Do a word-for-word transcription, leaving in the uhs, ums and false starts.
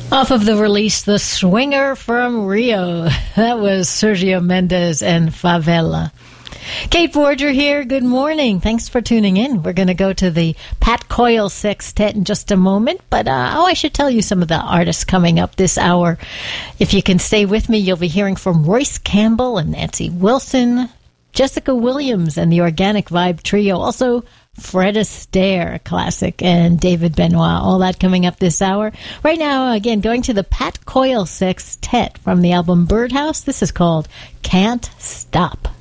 Off of the release, The Swinger from Rio. That was Sergio Mendes and Favela. Kate Forger here. Good morning. Thanks for tuning in. We're going to go to the Pat Coyle Sextet in just a moment. But, uh, oh, I should tell you some of the artists coming up this hour. If you can stay with me, you'll be hearing from Royce Campbell and Nancy Wilson, Jessica Williams and the Organic Vibe Trio. Also, Fred Astaire, a classic, and David Benoit. All that coming up this hour. Right now, again, going to the Pat Coyle Sextet from the album Birdhouse. This is called Can't Stop.